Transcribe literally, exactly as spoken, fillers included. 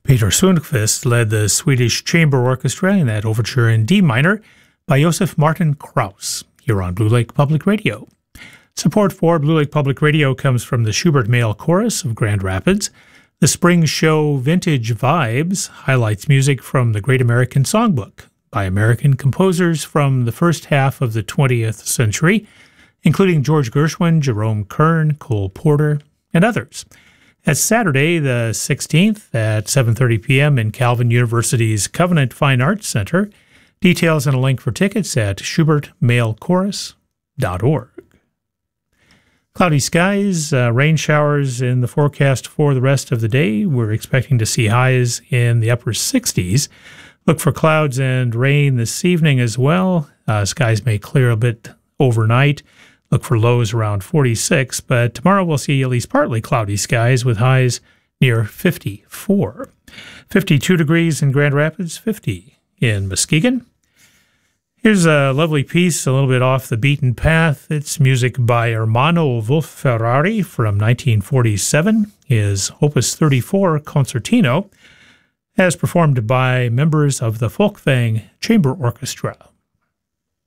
Peter Sundqvist led the Swedish Chamber Orchestra in that overture in D minor by Josef Martin Krauss here on Blue Lake Public Radio. Support for Blue Lake Public Radio comes from the Schubert Male Chorus of Grand Rapids. The Spring Show Vintage Vibes highlights music from the Great American Songbook by American composers from the first half of the twentieth century, including George Gershwin, Jerome Kern, Cole Porter, and others. That's Saturday, the sixteenth at seven thirty p.m. in Calvin University's Covenant Fine Arts Center. Details and a link for tickets at schubert male chorus dot org. Cloudy skies, uh, rain showers in the forecast for the rest of the day. We're expecting to see highs in the upper sixties. Look for clouds and rain this evening as well. Uh, skies may clear a bit overnight. Look for lows around forty-six, but tomorrow we'll see at least partly cloudy skies with highs near fifty-four. fifty-two degrees in Grand Rapids, fifty in Muskegon. Here's a lovely piece, a little bit off the beaten path. It's music by Ermanno Wolf-Ferrari from nineteen forty-seven, his Opus thirty-four Concertino, as performed by members of the Folkvang Chamber Orchestra.